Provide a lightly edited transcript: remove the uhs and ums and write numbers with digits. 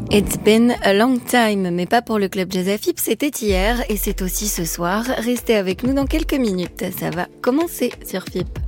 It's been a long time, mais pas pour le club Jazz AFIP, c'était hier et c'est aussi ce soir. Restez avec nous dans quelques minutes, ça va commencer sur FIP.